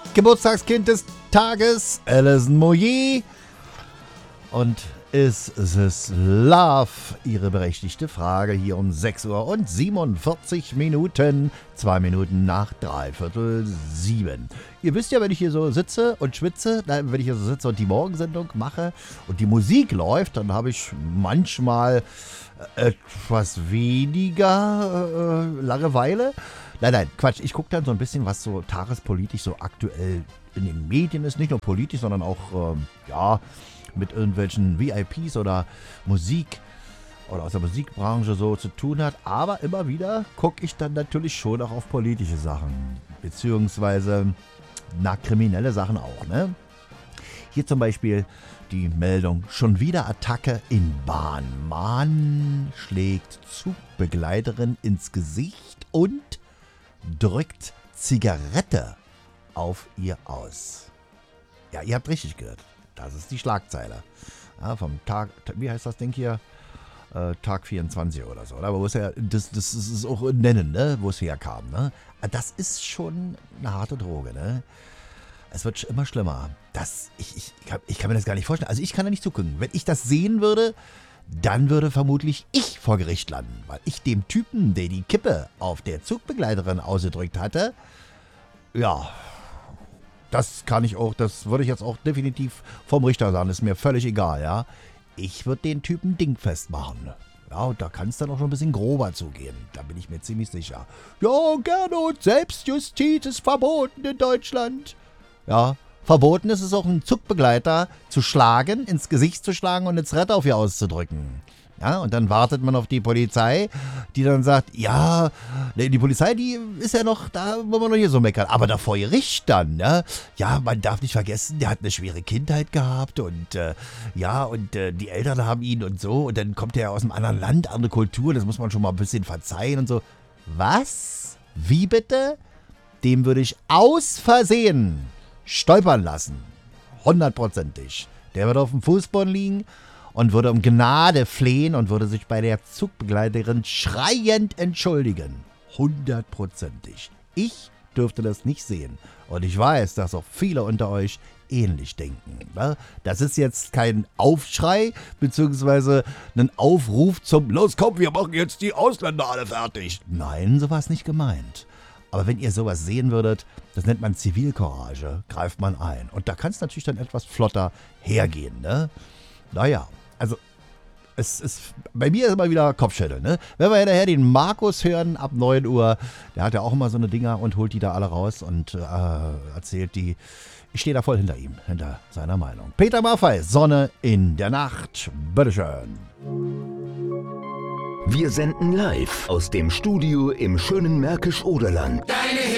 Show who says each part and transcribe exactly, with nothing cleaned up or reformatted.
Speaker 1: Geburtstagskind des Tages, Alison Moyet. Und ist es Love? Ihre berechtigte Frage hier um sechs Uhr und siebenundvierzig Minuten, zwei Minuten nach dreiviertel sieben. Ihr wisst ja, wenn ich hier so sitze und schwitze, wenn ich hier so sitze und die Morgensendung mache und die Musik läuft, dann habe ich manchmal etwas weniger äh, Langeweile. Nein, nein, Quatsch. Ich gucke dann so ein bisschen, was so tagespolitisch so aktuell in den Medien ist. Nicht nur politisch, sondern auch, ähm, ja, mit irgendwelchen V I Ps oder Musik oder aus der Musikbranche so zu tun hat. Aber immer wieder gucke ich dann natürlich schon auch auf politische Sachen. Beziehungsweise, na, kriminelle Sachen auch, ne? Hier zum Beispiel die Meldung, schon wieder Attacke in Bahn. Mann schlägt Zugbegleiterin ins Gesicht und drückt Zigarette auf ihr aus. Ja, ihr habt richtig gehört. Das ist die Schlagzeile. Ja, vom Tag, wie heißt das Ding hier? Äh, Tag vierundzwanzig oder so. Aber wo es ja, das, das ist auch nennen, ne? Wo es herkam. Ne? Das ist schon eine harte Droge, ne? Es wird immer schlimmer. Das, ich, ich, kann, ich kann mir das gar nicht vorstellen. Also ich kann da nicht zugucken. Wenn ich das sehen würde, dann würde vermutlich ich vor Gericht landen. Weil ich dem Typen, der die Kippe auf der Zugbegleiterin ausgedrückt hatte, ja, das kann ich auch, das würde ich jetzt auch definitiv vom Richter sagen. Ist mir völlig egal, ja. Ich würde den Typen dingfest machen. Ja, und da kann es dann auch schon ein bisschen grober zugehen. Da bin ich mir ziemlich sicher. Ja, gerne. Und Selbstjustiz ist verboten in Deutschland. Ja, verboten ist es auch, einen Zugbegleiter zu schlagen, ins Gesicht zu schlagen und eine Zigarette auf ihr auszudrücken. Ja, und dann wartet man auf die Polizei, die dann sagt, ja, die Polizei, die ist ja noch, da wollen wir noch hier so meckern. Aber da vor Gericht dann, ne? Ja, man darf nicht vergessen, der hat eine schwere Kindheit gehabt und äh, ja, und äh, die Eltern haben ihn und so. Und dann kommt er aus einem anderen Land, andere Kultur, das muss man schon mal ein bisschen verzeihen und so. Was? Wie bitte? Dem würde ich aus Versehen stolpern lassen. Hundertprozentig. Der wird auf dem Fußboden liegen und würde um Gnade flehen und würde sich bei der Zugbegleiterin schreiend entschuldigen. Hundertprozentig. Ich dürfte das nicht sehen. Und ich weiß, dass auch viele unter euch ähnlich denken. Das ist jetzt kein Aufschrei, beziehungsweise ein Aufruf zum Los, komm, wir machen jetzt die Ausländer alle fertig. Nein, so war es nicht gemeint. Aber wenn ihr sowas sehen würdet, das nennt man Zivilcourage, greift man ein. Und da kann es natürlich dann etwas flotter hergehen, ne? Naja, also es ist, bei mir ist immer wieder Kopfschütteln, ne? Wenn wir hinterher den Markus hören ab neun Uhr, der hat ja auch immer so eine Dinger und holt die da alle raus und äh, erzählt die. Ich stehe da voll hinter ihm, hinter seiner Meinung. Peter Maffay, Sonne in der Nacht. Bitteschön.
Speaker 2: Wir senden live aus dem Studio im schönen Märkisch-Oderland.
Speaker 3: Deine